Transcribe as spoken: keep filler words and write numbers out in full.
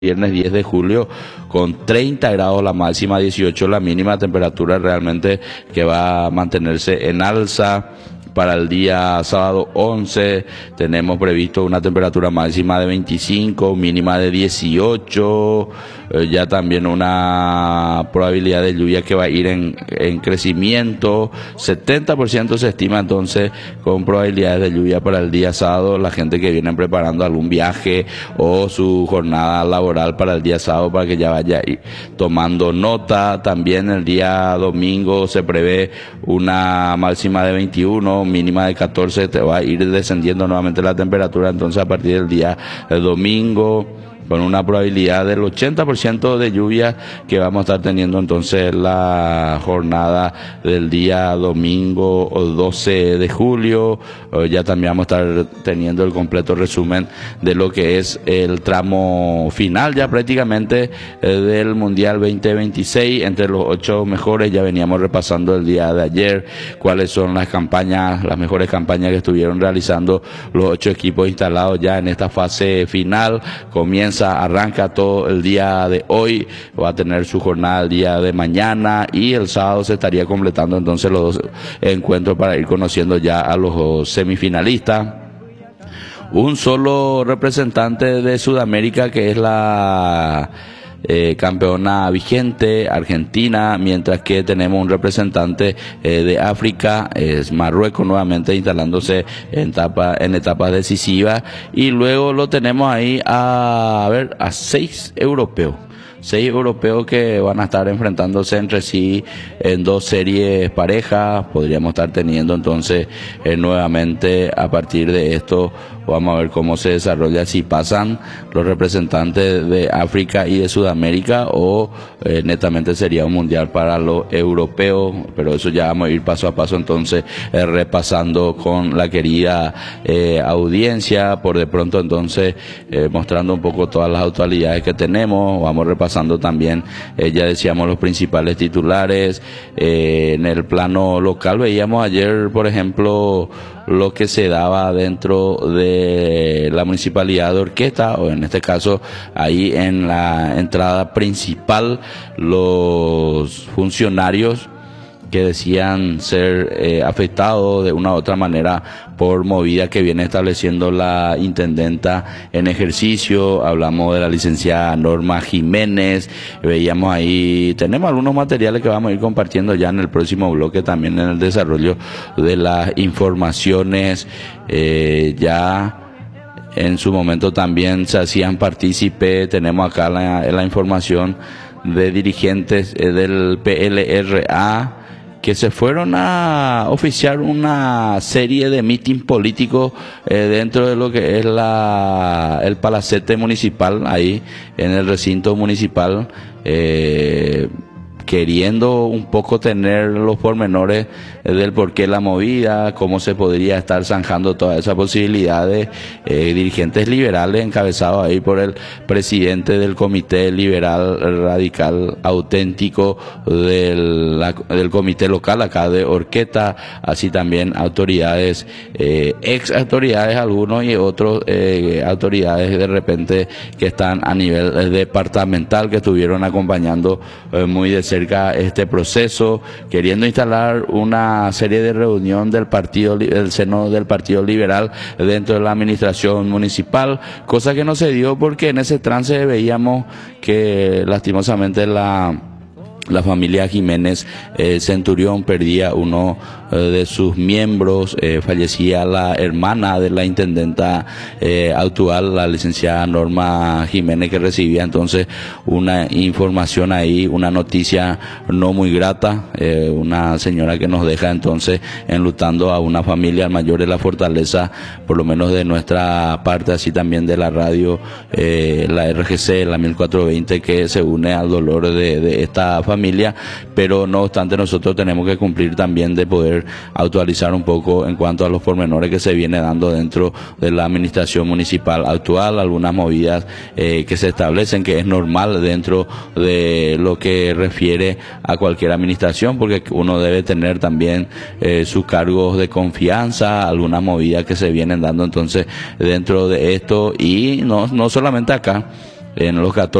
Viernes diez de julio con treinta grados la máxima, dieciocho la mínima, temperatura realmente que va a mantenerse en alza. Para el día sábado once tenemos previsto una temperatura máxima de veinticinco, mínima de dieciocho, eh, ya también una probabilidad de lluvia que va a ir en, en crecimiento, setenta por ciento se estima entonces con probabilidades de lluvia para el día sábado, la gente que viene preparando algún viaje o su jornada laboral para el día sábado para que ya vaya tomando nota. También el día domingo se prevé una máxima de veintiuno, mínima de catorce, te va a ir descendiendo nuevamente la temperatura, entonces a partir del día el domingo con una probabilidad del ochenta por ciento de lluvia que vamos a estar teniendo entonces la jornada del día domingo doce de julio. Ya también vamos a estar teniendo el completo resumen de lo que es el tramo final ya prácticamente eh, del Mundial veinte veintiséis, entre los ocho mejores. Ya veníamos repasando el día de ayer cuáles son las campañas, las mejores campañas que estuvieron realizando los ocho equipos instalados ya en esta fase final. Comienza Arranca todo el día de hoy, va a tener su jornada el día de mañana y el sábado se estaría completando entonces los dos encuentros para ir conociendo ya a los semifinalistas. Un solo representante de Sudamérica que es la Eh, campeona vigente, Argentina, mientras que tenemos un representante eh, de África, es Marruecos, nuevamente instalándose en, etapa, en etapas decisivas, y luego lo tenemos ahí a, a ver, a seis europeos. Seis europeos que van a estar enfrentándose entre sí en dos series parejas. Podríamos estar teniendo entonces eh, nuevamente a partir de esto, vamos a ver cómo se desarrolla, si pasan los representantes de África y de Sudamérica o eh, netamente sería un mundial para los europeos, pero eso ya vamos a ir paso a paso entonces eh, repasando con la querida eh, audiencia. Por de pronto entonces eh, mostrando un poco todas las actualidades que tenemos, vamos repasando también, eh, ya decíamos los principales titulares. Eh, en el plano local veíamos ayer, por ejemplo, lo que se daba dentro de la municipalidad de Orquesta, o en este caso ahí en la entrada principal, los funcionarios que decían ser eh, afectados de una u otra manera por movida que viene estableciendo la intendenta en ejercicio. Hablamos de la licenciada Norma Jiménez, veíamos ahí, tenemos algunos materiales que vamos a ir compartiendo ya en el próximo bloque, también en el desarrollo de las informaciones. Eh, ya en su momento también se hacían partícipe, tenemos acá la, la información de dirigentes eh, del P L R A que se fueron a oficiar una serie de mitin políticos eh, dentro de lo que es la el palacete municipal, ahí en el recinto municipal, eh, queriendo un poco tener los pormenores del por qué la movida, cómo se podría estar zanjando todas esas posibilidades. Eh, dirigentes liberales encabezados ahí por el presidente del Comité Liberal Radical Auténtico del, la, del comité local acá de Orqueta, así también autoridades, eh, ex autoridades algunos y otros eh, autoridades de repente que están a nivel departamental, que estuvieron acompañando eh, muy de cerca este proceso, queriendo instalar una serie de reunión del partido, del seno del Partido Liberal dentro de la administración municipal, cosa que no se dio porque en ese trance veíamos que lastimosamente la la familia Jiménez eh, Centurión perdía uno eh, de sus miembros, eh, fallecía la hermana de la intendenta eh, actual, la licenciada Norma Jiménez, que recibía entonces una información ahí, una noticia no muy grata, eh, una señora que nos deja entonces enlutando a una familia. Al mayor de la fortaleza, por lo menos de nuestra parte, así también de la radio, eh, la R G C, la mil cuatrocientos veinte, que se une al dolor de, de esta familia. familia, pero no obstante nosotros tenemos que cumplir también de poder actualizar un poco en cuanto a los pormenores que se viene dando dentro de la administración municipal actual, algunas movidas eh, que se establecen, que es normal dentro de lo que refiere a cualquier administración, porque uno debe tener también eh, sus cargos de confianza, algunas movidas que se vienen dando entonces dentro de esto, y no, no solamente acá. en los catorce